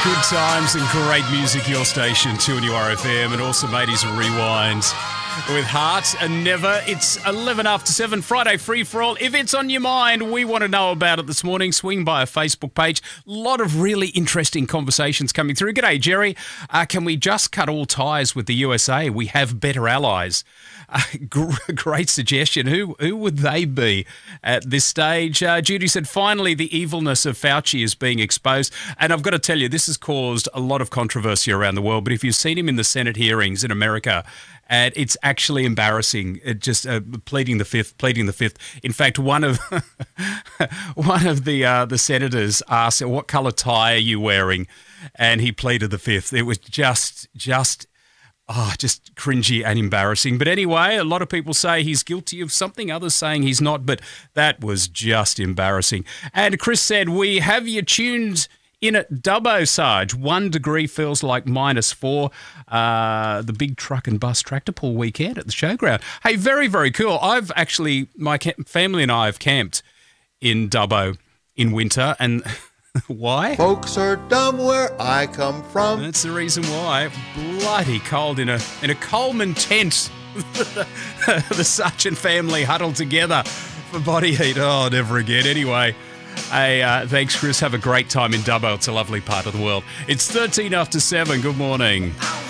Good times and great music, your station, 2NURFM, and also Mateys Rewind with Heart and Never. It's 11 after 7, Friday free for all. If it's on your mind, we want to know about it this morning. Swing by our Facebook page. A lot of really interesting conversations coming through. G'day, Jerry. Can we just cut all ties with the USA? We have better allies. Great suggestion. Who would they be at this stage? Judy said, finally, the evilness of Fauci is being exposed. And I've got to tell you, this has caused a lot of controversy around the world. But if you've seen him in the Senate hearings in America, and it's actually embarrassing. It just pleading the fifth. In fact, one of the senators asked, "What colour tie are you wearing?" And he pleaded the fifth. It was just cringy and embarrassing. But anyway, a lot of people say he's guilty of something, others saying he's not, but that was just embarrassing. And Chris said, we have you tuned in at Dubbo, Sarge. 1 degree feels like -4. The big truck and bus tractor pull weekend at the showground. Hey, very, very cool. I've actually, my family and I have camped in Dubbo in winter, and why? Folks are dumb where I come from. That's the reason why. Bloody cold in a Coleman tent. The Sargent family huddled together for body heat. Oh, never again. Anyway, hey, thanks, Chris. Have a great time in Dubbo. It's a lovely part of the world. It's 13 after 7. Good morning.